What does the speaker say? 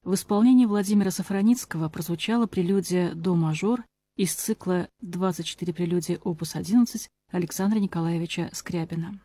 В исполнении Владимира Сафраницкого прозвучала прелюдия «До-мажор» из цикла «24 прелюдии опус 11» Александра Николаевича Скрябина.